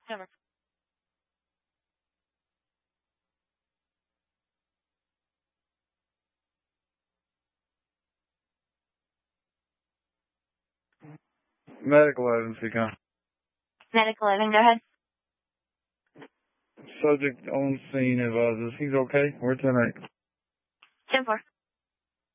Over. Medical emergency, come. Medical 11, go ahead. Subject on scene advises he's okay. We're 10-8. 10-4.